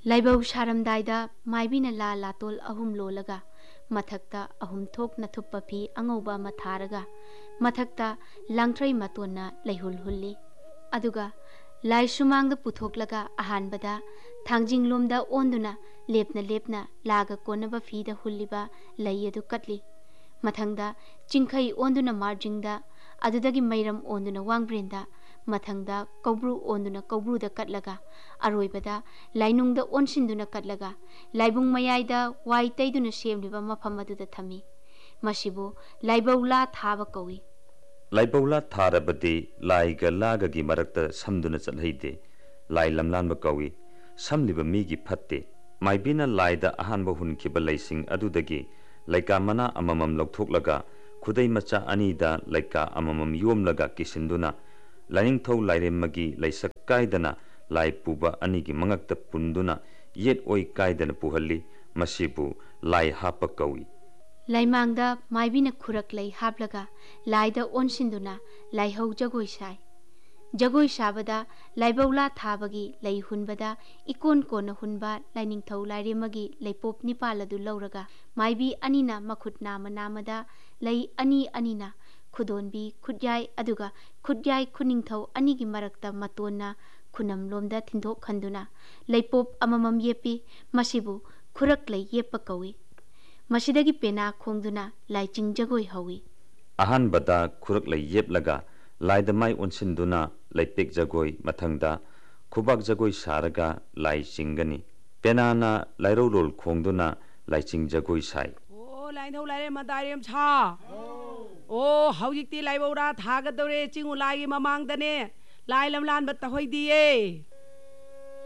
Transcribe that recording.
ꯂꯥꯏꯕꯧ ꯁꯥꯔꯝꯗꯥꯏꯗ ꯃꯥꯏꯕꯤꯅ ꯂꯥ ꯂꯥꯇꯣꯜ ꯑꯍꯨꯝ ꯂꯣꯜꯂꯒ ꯃꯊꯛꯇ ꯑꯍꯨꯝ ꯊꯣꯛꯅ ꯊꯨꯞꯄ ꯐꯤ ꯑꯉꯧꯕ ꯑꯃ ꯊꯥꯔꯒ ꯃꯊꯛꯇ ꯂꯥꯡꯊ꯭ꯔꯩ ꯃꯇꯣꯟꯅ ꯂꯩꯍꯨꯜ ꯍꯨꯜꯂꯤ꯫ ꯑꯗꯨꯒ ꯂꯥꯏ ꯁꯨꯃꯥꯡꯗ ꯄꯨꯊꯣꯛꯂꯒ ꯑꯍꯥꯟꯕꯗ ꯊꯥꯡꯖꯤꯡꯂꯣꯝꯗ ꯑꯣꯟꯗꯨꯅ ꯂꯦꯞꯅ ꯂꯦꯞꯅ ꯂꯥꯒ ꯀꯣꯟꯅꯕ ꯐꯤꯗ ꯍꯨꯜꯂꯤꯕ ꯂꯩ ꯑꯗꯨ ꯀꯠꯂꯤ꯫ ꯃꯊꯪꯗ ꯆꯤꯡꯈꯩ ꯑꯣꯟꯗꯨꯅ ꯃꯥꯔꯖꯤꯡꯗ, ꯑꯗꯨꯗꯒꯤ ꯃꯩꯔꯝ ꯑꯣꯟꯗꯨꯅ ꯋꯥꯡꯕ꯭ꯔꯦꯟꯗ, ꯃꯊꯪꯗ ꯀꯧꯕ꯭ꯔꯨ ꯑꯣꯟꯗꯨꯅ ꯀꯧꯕ꯭ꯔꯨꯗ ꯀꯠꯂꯒ ꯑꯔꯣꯏꯕꯗ ꯂꯥꯏꯅꯨꯡꯗ ꯑꯣꯟꯁꯤꯟꯗꯨꯅ ꯀꯠꯂꯒ ꯂꯥꯏꯕꯨꯡ ꯃꯌꯥꯏꯗ ꯋꯥꯏ ꯇꯩꯗꯨꯅ ꯁꯦꯝꯂꯤꯕ ꯃꯐꯝ ꯑꯗꯨꯗ ꯊꯝꯃꯤ꯫ ꯃꯁꯤꯕꯨ ꯂꯥꯏꯕꯧ ꯂꯥ ꯊꯥꯕ ꯀꯧꯏ꯫ ꯂꯥꯏꯕꯧ ꯂꯥ ꯊꯥꯔꯕꯗꯤ ꯂꯥꯏꯒ ꯂꯥꯒꯒꯤ ꯃꯔꯛꯇ ꯁꯝꯗꯨꯅ ꯆꯠꯍꯩꯗꯦ, ꯂꯥꯏ ꯂꯝꯂꯥꯟꯕ ꯀꯧꯏ꯫ ꯁꯝꯂꯤꯕ ꯃꯤꯒꯤ ꯐꯠꯇꯦ꯫ ꯃꯥꯏꯕꯤꯅ ꯂꯥꯏꯗ ꯑꯍꯥꯟꯕ ꯍꯨꯟꯈꯤꯕ ꯂꯩꯁꯤꯡ ꯑꯗꯨꯗꯒꯤ ꯂꯩꯀꯥ ꯃꯅꯥ ꯑꯃꯃꯝ ꯂꯧꯊꯣꯛꯂꯒ ꯈꯨꯗꯩ ꯃꯆꯥ ꯑꯅꯤꯗ ꯂꯩꯀꯥ ꯑꯃꯃꯝ ꯌꯣꯝꯂꯒ ꯀꯤꯁꯤꯟꯗꯨꯅ ꯂꯥꯏꯅꯤꯡꯊꯧ ꯂꯥꯏꯔꯦꯝꯃꯒꯤ ꯂꯩꯁꯛ ꯀꯥꯏꯗꯅ ꯂꯥꯏ ꯄꯨꯕ ꯑꯅꯤꯒꯤ ꯃꯉꯛꯇ ꯄꯨꯟꯗꯨꯅ ꯌꯦꯠ ꯑꯣꯏ ꯀꯥꯏꯗꯅ ꯄꯨꯍꯜꯂꯤ꯫ ꯃꯁꯤꯕꯨ ꯂꯥꯏ ꯍꯥꯞꯄ ꯀꯧꯏ꯫ ꯂꯩꯃꯥꯡꯗ ꯃꯥꯏꯕꯤꯅ ꯈꯨꯔꯛ ꯂꯩ ꯍꯥꯞꯂꯒ ꯂꯥꯏꯗ ꯑꯣꯟꯁꯤꯟꯗꯨꯅ ꯂꯥꯏꯍꯧ ꯖꯒꯣꯏ ꯁꯥꯏ꯫ ꯖꯒꯣꯏ ꯁꯥꯕꯗ ꯂꯥꯏꯕꯧ ꯂꯥ ꯊꯥꯕꯒꯤ ꯂꯩ ꯍꯨꯟꯕꯗ ꯏꯀꯣꯟ ꯀꯣꯟꯅ ꯍꯨꯟꯕ ꯂꯥꯏꯅꯤꯡꯊꯧ ꯂꯥꯏꯔꯦꯝꯃꯒꯤ ꯂꯩꯄꯣꯞ ꯅꯤꯄꯥꯜ ꯑꯗꯨ ꯂꯧꯔꯒ ꯃꯥꯏꯕꯤ ꯑꯅꯤꯅ ꯃꯈꯨꯠ ꯅꯥꯝꯃ ꯅꯥꯝꯃꯗ ꯂꯩ ꯑꯅꯤ ꯑꯅꯤꯅ ꯈꯨꯗꯣꯟꯕꯤ, ꯈꯨꯠꯌꯥꯏ ꯑꯗꯨꯒ ꯈꯨꯠꯌꯥꯏ ꯈꯨꯅꯤꯡꯊꯧ ꯑꯅꯤꯒꯤ ꯃꯔꯛꯇ ꯃꯇꯣꯟꯅ ꯈꯨꯅꯝꯂꯣꯝꯗ ꯊꯤꯟꯗꯣꯛꯍꯟꯗꯨꯅ ꯂꯩꯄꯣꯞ ꯑꯃꯃꯝ ꯌꯦꯞꯄꯤ꯫ ꯃꯁꯤꯕꯨ ꯈꯨꯔꯛ ꯂꯩ ꯌꯦꯞꯄ ꯀꯧꯏ꯫ ꯃꯁꯤꯗꯒꯤ ꯄꯦꯅꯥ ꯈꯣꯡꯗꯨꯅ ꯂꯥꯏꯆꯤꯡ ꯖꯒꯣꯏ ꯍꯧꯏ꯫ ꯑꯍꯥꯟꯕꯗ ꯈꯨꯔꯛ ꯂꯩ ꯌꯦꯞꯂꯒ ꯂꯥꯏꯗ ꯃꯥꯏ ꯑꯣꯟꯁꯤꯟꯗꯨꯅ ꯂꯩꯄꯦꯛ ꯖꯒꯣꯏ, ꯃꯊꯪꯗ ꯈꯨꯕꯥꯛ ꯖꯒꯣꯏ ꯁꯥꯔꯒ ꯂꯥꯏ ꯆꯤꯡꯒꯅꯤ꯫ ꯄꯦꯅꯥꯅ ꯂꯥꯏꯔꯧꯂꯣꯜ ꯈꯣꯡꯗꯨꯅ ꯂꯥꯏꯆꯤꯡ ꯖꯒꯣꯏ ꯁꯥꯏ꯫ ꯑꯣ ꯂꯥꯏꯅꯤꯡꯊꯧ ꯂꯥꯏꯔꯦꯝꯃ ꯗꯥꯏꯔꯦꯝ ꯁꯥ, ꯑꯣ ꯍꯧꯖꯤꯛꯇꯤ ꯂꯥꯏꯕꯧ ꯂꯥ ꯊꯥꯒꯗꯧꯔꯦ, ꯆꯤꯡꯉꯨ ꯂꯥꯏꯒꯤ ꯃꯃꯥꯡꯗꯅꯦ ꯂꯥꯏ ꯂꯝꯂꯥꯟꯕ ꯇꯧꯍꯩꯗꯤꯌꯦ꯫